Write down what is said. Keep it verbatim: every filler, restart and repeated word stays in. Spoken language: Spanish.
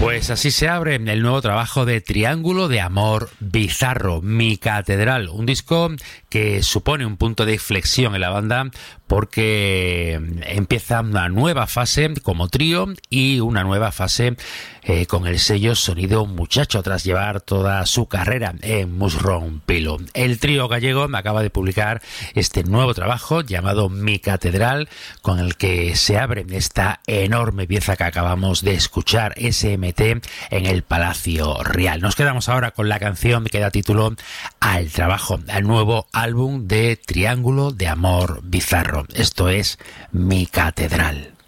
Pues así se abre el nuevo trabajo de Triángulo de Amor Bizarro, Mi Catedral, un disco que supone un punto de inflexión en la banda porque empieza una nueva fase como trío y una nueva fase eh, con el sello Sonido Muchacho tras llevar toda su carrera en Mushroom Pillow. El trío gallego acaba de publicar este nuevo trabajo llamado Mi Catedral, con el que se abre esta enorme pieza que acabamos de escuchar, S M T en el Palacio Real. Nos quedamos ahora con la canción que da título al trabajo, al nuevo álbum de Triángulo de Amor Bizarro. Esto es Mi Catedral.